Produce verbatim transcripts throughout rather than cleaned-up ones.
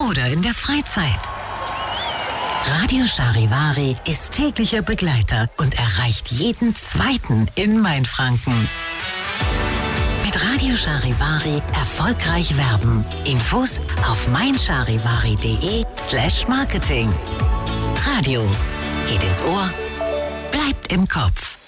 oder in der Freizeit. Radio Charivari ist täglicher Begleiter und erreicht jeden Zweiten in Mainfranken. Mit Radio Charivari erfolgreich werben. Infos auf meincharivari.de slash marketing. Radio geht ins Ohr, bleibt im Kopf.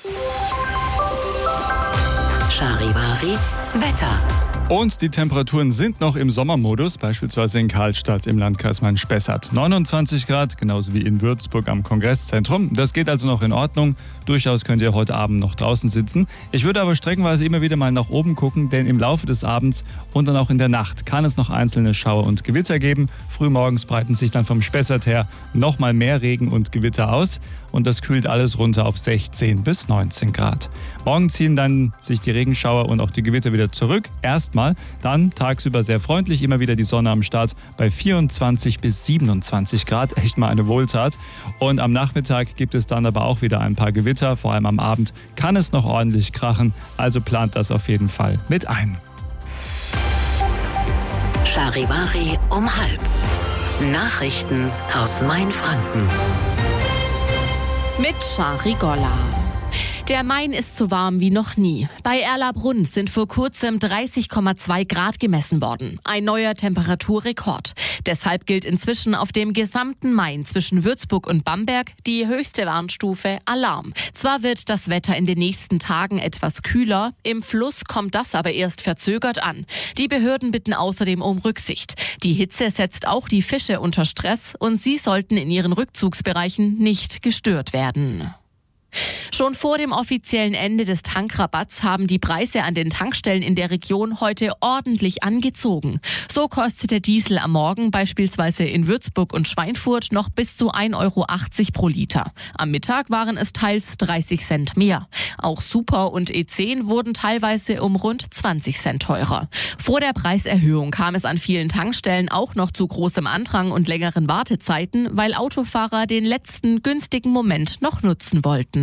Charivari Wetter. Und die Temperaturen sind noch im Sommermodus, beispielsweise in Karlstadt im Landkreis Main-Spessart. neunundzwanzig Grad, genauso wie in Würzburg am Kongresszentrum. Das geht also noch in Ordnung. Durchaus könnt ihr heute Abend noch draußen sitzen. Ich würde aber streckenweise immer wieder mal nach oben gucken, denn im Laufe des Abends und dann auch in der Nacht kann es noch einzelne Schauer und Gewitter geben. Frühmorgens breiten sich dann vom Spessart her nochmal mehr Regen und Gewitter aus. Und das kühlt alles runter auf sechzehn bis neunzehn Grad. Morgen ziehen dann sich die Regenschauer und auch die Gewitter wieder zurück. Erstmal, dann tagsüber sehr freundlich, immer wieder die Sonne am Start bei vierundzwanzig bis siebenundzwanzig Grad. Echt mal eine Wohltat. Und am Nachmittag gibt es dann aber auch wieder ein paar Gewitter. Vor allem am Abend kann es noch ordentlich krachen. Also plant das auf jeden Fall mit ein. Charivari um halb. Nachrichten aus Mainfranken. Mit Shari Golla. Der Main ist so warm wie noch nie. Bei Erlabrunn sind vor kurzem dreißig Komma zwei Grad gemessen worden. Ein neuer Temperaturrekord. Deshalb gilt inzwischen auf dem gesamten Main zwischen Würzburg und Bamberg die höchste Warnstufe Alarm. Zwar wird das Wetter in den nächsten Tagen etwas kühler, im Fluss kommt das aber erst verzögert an. Die Behörden bitten außerdem um Rücksicht. Die Hitze setzt auch die Fische unter Stress und sie sollten in ihren Rückzugsbereichen nicht gestört werden. Schon vor dem offiziellen Ende des Tankrabatts haben die Preise an den Tankstellen in der Region heute ordentlich angezogen. So kostete Diesel am Morgen beispielsweise in Würzburg und Schweinfurt noch bis zu ein Euro achtzig pro Liter. Am Mittag waren es teils dreißig Cent mehr. Auch Super und E zehn wurden teilweise um rund zwanzig Cent teurer. Vor der Preiserhöhung kam es an vielen Tankstellen auch noch zu großem Andrang und längeren Wartezeiten, weil Autofahrer den letzten günstigen Moment noch nutzen wollten.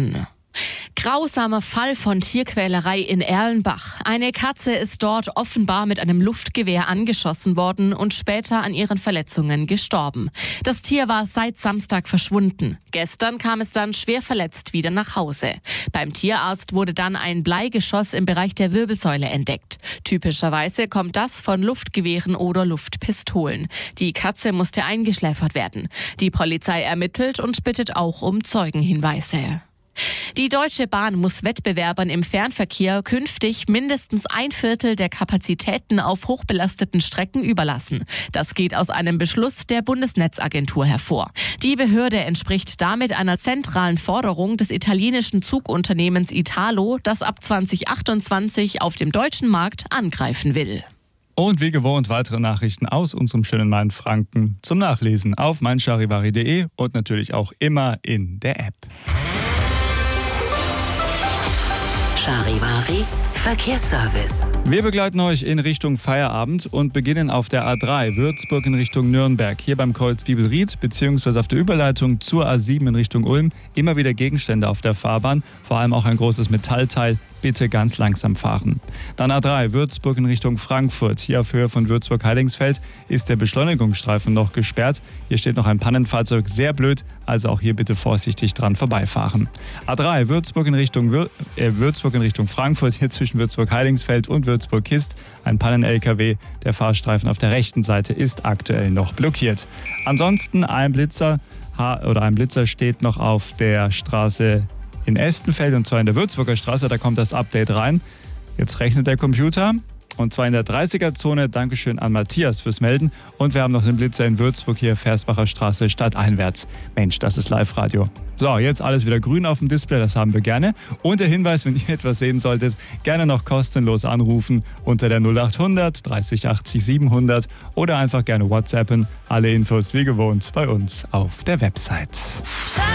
Grausamer Fall von Tierquälerei in Erlenbach. Eine Katze ist dort offenbar mit einem Luftgewehr angeschossen worden und später an ihren Verletzungen gestorben. Das Tier war seit Samstag verschwunden. Gestern kam es dann schwer verletzt wieder nach Hause. Beim Tierarzt wurde dann ein Bleigeschoss im Bereich der Wirbelsäule entdeckt. Typischerweise kommt das von Luftgewehren oder Luftpistolen. Die Katze musste eingeschläfert werden. Die Polizei ermittelt und bittet auch um Zeugenhinweise. Die Deutsche Bahn muss Wettbewerbern im Fernverkehr künftig mindestens ein Viertel der Kapazitäten auf hochbelasteten Strecken überlassen. Das geht aus einem Beschluss der Bundesnetzagentur hervor. Die Behörde entspricht damit einer zentralen Forderung des italienischen Zugunternehmens Italo, das ab zwanzig achtundzwanzig auf dem deutschen Markt angreifen will. Und wie gewohnt weitere Nachrichten aus unserem schönen Mainfranken zum Nachlesen auf meincharivari punkt de und natürlich auch immer in der App. Charivari Verkehrsservice. Wir begleiten euch in Richtung Feierabend und beginnen auf der A drei Würzburg in Richtung Nürnberg. Hier beim Kreuz Bibelried bzw. auf der Überleitung zur A sieben in Richtung Ulm immer wieder Gegenstände auf der Fahrbahn, vor allem auch ein großes Metallteil. Bitte ganz langsam fahren. Dann A drei Würzburg in Richtung Frankfurt. Hier auf Höhe von Würzburg-Heidingsfeld ist der Beschleunigungsstreifen noch gesperrt. Hier steht noch ein Pannenfahrzeug, sehr blöd, also auch hier bitte vorsichtig dran vorbeifahren. A drei Würzburg in Richtung, Wür- äh, Würzburg in Richtung Frankfurt, hier zwischen Würzburg-Heidingsfeld und Würzburg-Kist. Ein Pannen-L K W, der Fahrstreifen auf der rechten Seite ist aktuell noch blockiert. Ansonsten ein Blitzer oder ein Blitzer steht noch auf der Straße in Estenfeld und zwar in der Würzburger Straße, da kommt das Update rein. Jetzt rechnet der Computer und zwar in der dreißiger-Zone. Dankeschön an Matthias fürs Melden. Und wir haben noch den Blitzer in Würzburg hier, Versbacher Straße, stadteinwärts. Mensch, das ist Live-Radio. So, jetzt alles wieder grün auf dem Display, das haben wir gerne. Und der Hinweis, wenn ihr etwas sehen solltet, gerne noch kostenlos anrufen unter der null achthundert dreißig achtzig siebenhundert oder einfach gerne WhatsAppen. Alle Infos wie gewohnt bei uns auf der Website.